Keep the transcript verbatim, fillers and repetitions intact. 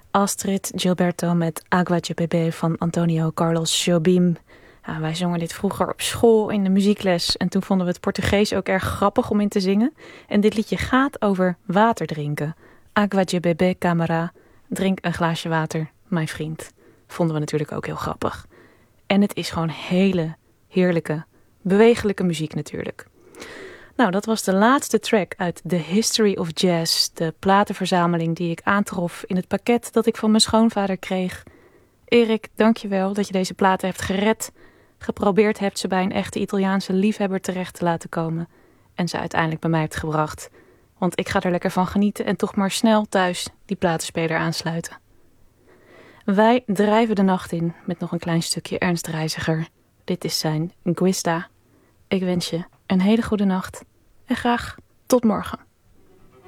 Astrid Gilberto met Agua de Bebé van Antonio Carlos Jobim. Ja, wij zongen dit vroeger op school in de muziekles en toen vonden we het Portugees ook erg grappig om in te zingen. En dit liedje gaat over water drinken. Agua de Bebé, camara. Drink een glaasje water, mijn vriend. Vonden we natuurlijk ook heel grappig. En het is gewoon hele heerlijke, bewegelijke muziek natuurlijk. Nou, dat was de laatste track uit The History of Jazz, de platenverzameling die ik aantrof in het pakket dat ik van mijn schoonvader kreeg. Erik, dankjewel dat je deze platen hebt gered, geprobeerd hebt ze bij een echte Italiaanse liefhebber terecht te laten komen en ze uiteindelijk bij mij hebt gebracht. Want ik ga er lekker van genieten en toch maar snel thuis die platenspeler aansluiten. Wij drijven de nacht in met nog een klein stukje Ernst Reiziger. Dit is zijn Guista. Ik wens je een hele goede nacht en graag tot morgen.